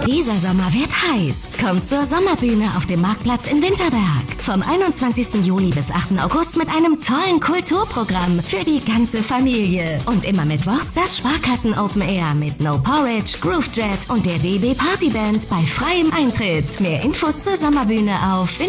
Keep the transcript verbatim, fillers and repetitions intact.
Dieser Sommer wird heiß. Kommt zur Sommerbühne auf dem Marktplatz in Winterberg. Vom einundzwanzigsten Juli bis achten August mit einem tollen Kulturprogramm für die ganze Familie. Und immer mittwochs das Sparkassen Open Air mit No Porridge, Groove Jet und der D B Partyband bei freiem Eintritt. Mehr Infos zur Sommerbühne auf